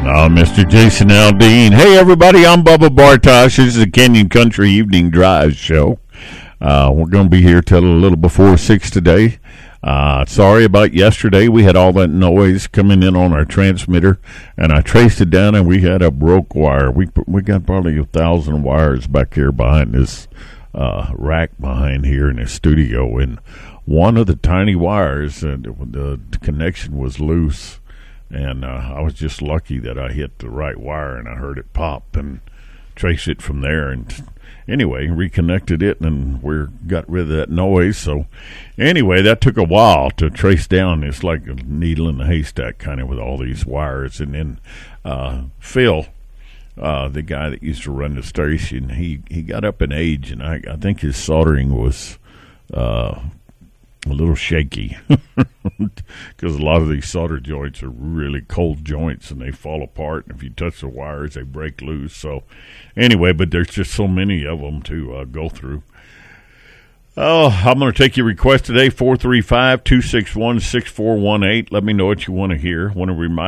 Mr. Jason Aldean. Hey, everybody, I'm Bubba Bartosh. This is the Canyon Country Evening Drive Show. We're going to be here till a little before 6 today. Sorry about yesterday. We had all that noise coming in on our transmitter, and I traced it down, and we had a broke wire. We got probably 1,000 wires back here behind this rack behind here in the studio, and one of the tiny wires, the connection was loose. And I was just lucky that I hit the right wire and I heard it pop and trace it from there. And anyway, reconnected it and we got rid of that noise. So anyway, that took a while to trace down. It's like a needle in a haystack kind of with all these wires. And then Phil, the guy that used to run the station, he got up in age, and I think his soldering was a little shaky because a lot of these solder joints are really cold joints and they fall apart, and if you touch the wires they break loose. So anyway, but there's just so many of them to go through. I'm going to take your request today, 435-261-6418. Let me know what you want to hear. Want to remind